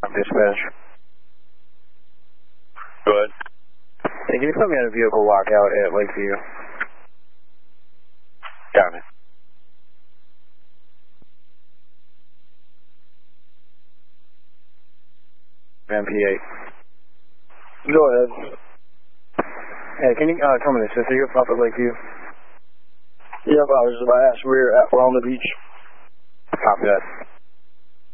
Dispatch. Go ahead. Hey, can you put me on a vehicle walkout at Lakeview? Got it. MP8. Go ahead. Hey, can you tell me this? Are you up at Lakeview? Yep, I was about to ask. We're on the beach. Copy that.